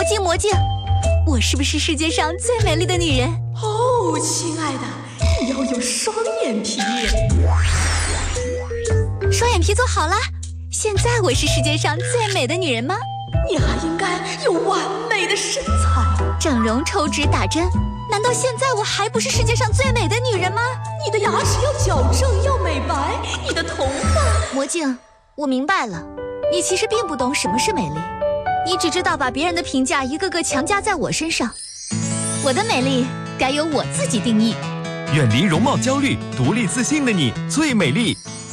镜，我是不是世界上最美丽的女人？ 哦，亲爱的，你要有双眼皮。 双眼皮做好了，现在我是世界上最美的女人吗？ 你还应该有完美的身材。 整容、抽脂、打针，难道现在我还不是世界上最美的女人吗？ 你的牙齿要矫正，要美白，你的头发…… 魔镜，我明白了，你其实并不懂什么是美丽，你只知道把别人的评价一个个强加在我身上。我的美丽该由我自己定义。 远离容貌焦虑，独立自信的你最美丽。